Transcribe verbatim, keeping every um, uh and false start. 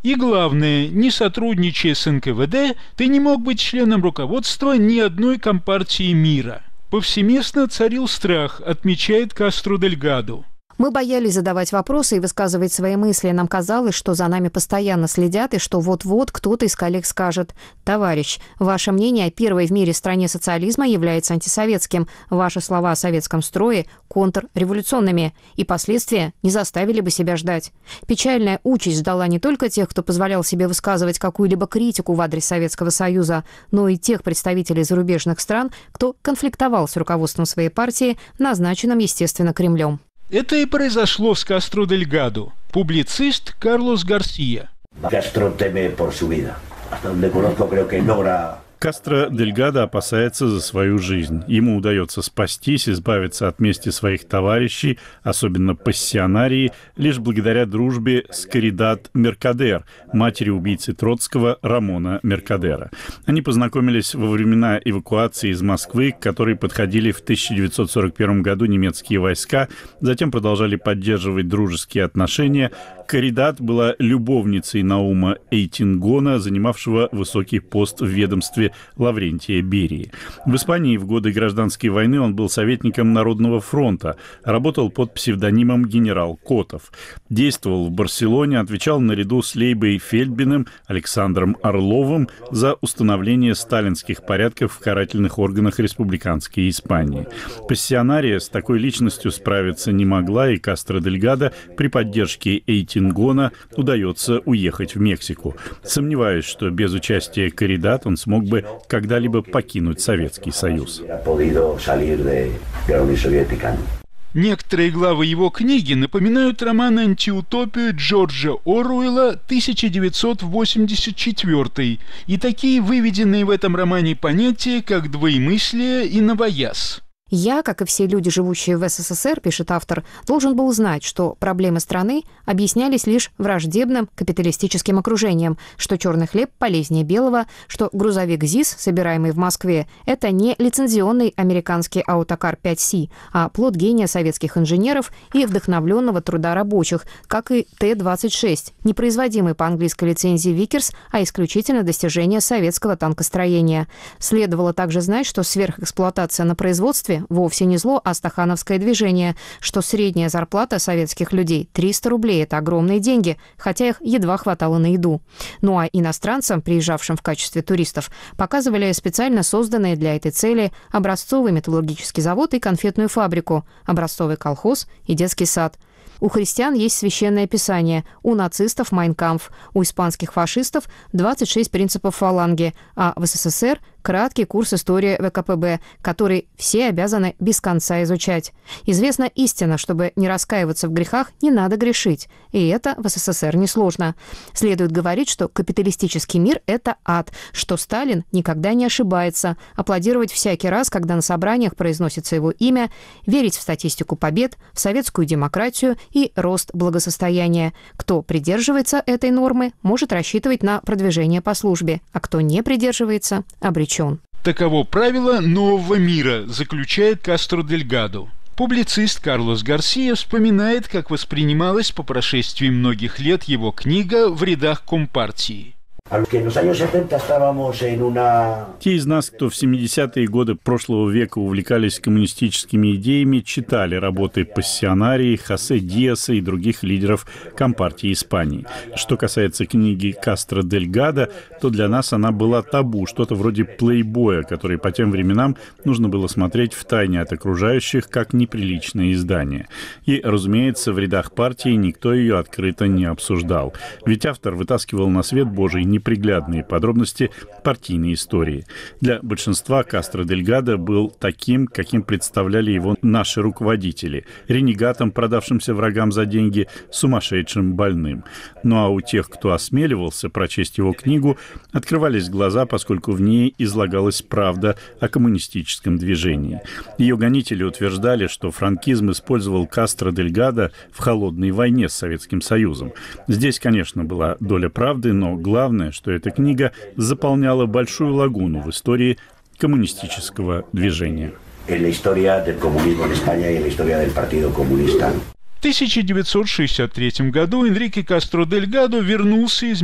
И главное, не сотрудничая с эн ка вэ дэ, ты не мог быть членом руководства ни одной компартии мира. Повсеместно царил страх, отмечает Кастро-Дельгадо. Мы боялись задавать вопросы и высказывать свои мысли. Нам казалось, что за нами постоянно следят и что вот-вот кто-то из коллег скажет: «Товарищ, ваше мнение о первой в мире стране социализма является антисоветским. Ваши слова о советском строе контрреволюционными». И последствия не заставили бы себя ждать. Печальная участь ждала не только тех, кто позволял себе высказывать какую-либо критику в адрес Советского Союза, но и тех представителей зарубежных стран, кто конфликтовал с руководством своей партии, назначенным, естественно, Кремлем. Это и произошло с Кастро-Дельгадо. Публицист Карлос Гарсия. Кастро-Дельгадо опасается за свою жизнь. Ему удается спастись, избавиться от мести своих товарищей, особенно пассионарии, лишь благодаря дружбе с Каридат Меркадер, матерью убийцы Троцкого Рамона Меркадера. Они познакомились во времена эвакуации из Москвы, к которой подходили в тысяча девятьсот сорок первом году немецкие войска, затем продолжали поддерживать дружеские отношения. Каридат была любовницей Наума Эйтингона, занимавшего высокий пост в ведомстве Лаврентия Берии. В Испании в годы гражданской войны он был советником Народного фронта, работал под псевдонимом генерал Котов. Действовал в Барселоне, отвечал наряду с Лейбой Фельдбиным, Александром Орловым за установление сталинских порядков в карательных органах республиканской Испании. Пассионария с такой личностью справиться не могла, и Кастро-Дельгадо при поддержке Эйтингона удается уехать в Мексику. Сомневаюсь, что без участия Каридат он смог бы когда-либо покинуть Советский Союз. Некоторые главы его книги напоминают роман «Антиутопию» Джорджа Оруэлла тысяча девятьсот восемьдесят четвёртый, и такие выведенные в этом романе понятия, как двоемыслие и новояз. «Я, как и все люди, живущие в эс эс эс эр, — пишет автор, — должен был знать, что проблемы страны объяснялись лишь враждебным капиталистическим окружением, что черный хлеб полезнее белого, что грузовик ЗИС, собираемый в Москве, это не лицензионный американский аутокар пять си, а плод гения советских инженеров и вдохновленного труда рабочих, как и Т двадцать шесть, не производимый по английской лицензии Викерс, а исключительно достижение советского танкостроения. Следовало также знать, что сверхэксплуатация на производстве вовсе не зло, а стахановское движение, что средняя зарплата советских людей триста рублей – это огромные деньги, хотя их едва хватало на еду. Ну а иностранцам, приезжавшим в качестве туристов, показывали специально созданные для этой цели образцовый металлургический завод и конфетную фабрику, образцовый колхоз и детский сад. У христиан есть священное писание, у нацистов «Майн кампф», у испанских фашистов двадцать шесть принципов фаланги, а в эс эс эс эр краткий курс истории вэ ка пэ бэ, который все обязаны без конца изучать. Известна истина, чтобы не раскаиваться в грехах, не надо грешить. И это в эс эс эс эр несложно. Следует говорить, что капиталистический мир – это ад, что Сталин никогда не ошибается, аплодировать всякий раз, когда на собраниях произносится его имя, верить в статистику побед, в советскую демократию и рост благосостояния. Кто придерживается этой нормы, может рассчитывать на продвижение по службе, а кто не придерживается – обречен. Таково правило нового мира, заключает Кастро-Дельгадо. Публицист Карлос Гарсия вспоминает, как воспринималась по прошествии многих лет его книга в рядах Компартии. Те из нас, кто в семидесятые годы прошлого века увлекались коммунистическими идеями, читали работы пассионарии, Хосе Диаса и других лидеров Компартии Испании. Что касается книги Кастро-Дельгадо, то для нас она была табу, что-то вроде плейбоя, который по тем временам нужно было смотреть втайне от окружающих, как неприличное издание. И, разумеется, в рядах партии никто ее открыто не обсуждал. Ведь автор вытаскивал на свет Божий неприглядные подробности партийной истории. Для большинства Кастро-Дельгадо был таким, каким представляли его наши руководители, ренегатом, продавшимся врагам за деньги, сумасшедшим, больным. Ну а у тех, кто осмеливался прочесть его книгу, открывались глаза, поскольку в ней излагалась правда о коммунистическом движении. Ее гонители утверждали, что франкизм использовал Кастро-Дельгадо в холодной войне с Советским Союзом. Здесь, конечно, была доля правды, но главное, что эта книга заполняла большую лагуну в истории коммунистического движения. В тысяча девятьсот шестьдесят третьем году Энрике Кастро-Дельгадо вернулся из